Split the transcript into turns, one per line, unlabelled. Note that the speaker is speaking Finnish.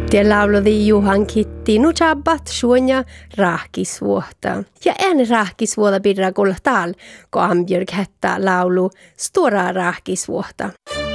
Det lauloi Juhan Kitti nuchabat suonja rahkisvuotta. Ja en rahkisvuota pidä kuulla täällä, kun Ambjörg hättää laulu Stora rahkisvuotta.